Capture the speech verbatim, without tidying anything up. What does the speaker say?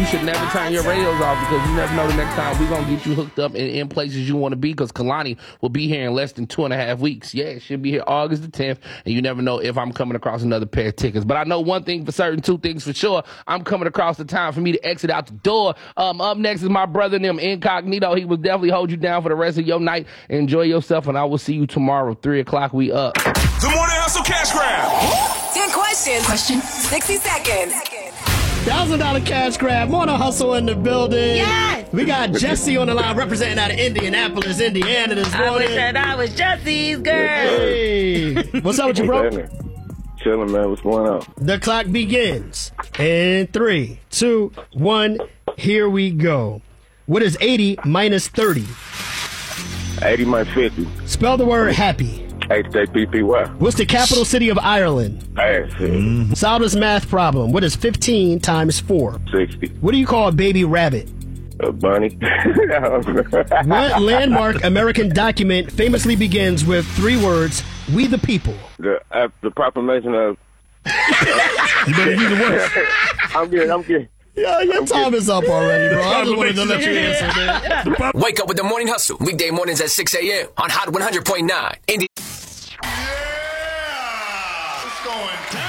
You should never turn your radios off because you never know the next time we're going to get you hooked up in, in places you want to be because Kalani will be here in less than two and a half weeks. Yeah, it should be here August the tenth, and you never know if I'm coming across another pair of tickets. But I know one thing for certain, two things for sure. I'm coming across the time for me to exit out the door. Um, up next is my brother and them, Incognito. He will definitely hold you down for the rest of your night. Enjoy yourself, and I will see you tomorrow, three o'clock. We up. The Morning Hustle Cash Grab. ten questions. Question. sixty seconds. one thousand dollars cash grab. Morning Hustle in the building. Yes. We got Jesse on the line representing out of Indianapolis, Indiana this morning. I wish that I was Jesse's girl. Hey. What's up with you, bro? Chilling, man. What's going on? The clock begins. In three, two, one, here we go. What is eighty minus thirty? eighty minus fifty. Spell the word happy. H A P P Y. What's the capital city of Ireland? Pass. Mm. Solve this math problem. What is fifteen times four? sixty. What do you call a baby rabbit? A bunny. What landmark American document famously begins with three words, we the people? The, uh, the proclamation of... You better use the words. I'm good, I'm good. Yeah, your I'm time good. is up already, bro. I just wanted to let you answer, man. Wake up with the Morning Hustle. Weekday mornings at six a.m. on Hot one hundred point nine. Indy. Yeah! It's going down.